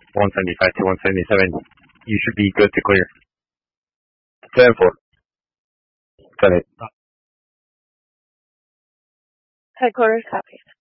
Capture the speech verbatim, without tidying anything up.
one seventy-five to one seventy-seven, you should be good to clear. ten four. Got it. Headquarters copies.